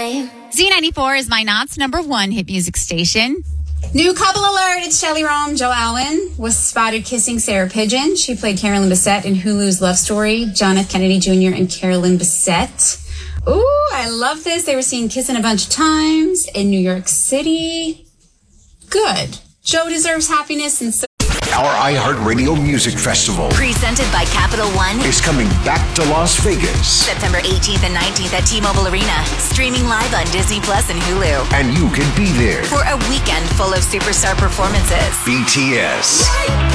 time. Z94 is my Knott's #1 hit music station. New couple alert. It's Shelley Rome. Joe Alwyn was spotted kissing Sarah Pigeon. She played Carolyn Bessette in Hulu's Love Story. John F. Kennedy Jr. and Carolyn Bessette. Ooh, I love this. They were seen kissing a bunch of times in New York City. Good. Joe deserves happiness, and so Our iHeartRadio Music Festival Presented by Capital One. is coming back to Las Vegas. September 18th and 19th at T-Mobile Arena. Streaming live on Disney Plus and Hulu. And you can be there. For a weekend full of superstar performances. BTS.